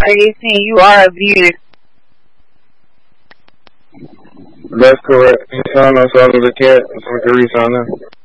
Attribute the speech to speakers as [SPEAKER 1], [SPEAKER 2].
[SPEAKER 1] under 18, you are abused.
[SPEAKER 2] That's correct. Son, no solo de que, son que reason.